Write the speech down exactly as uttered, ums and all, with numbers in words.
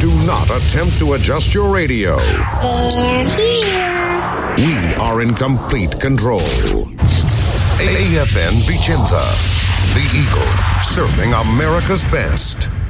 Do not attempt to adjust your radio. They're here. We are in complete control. A F N Vicenza, the Eagle, serving America's best.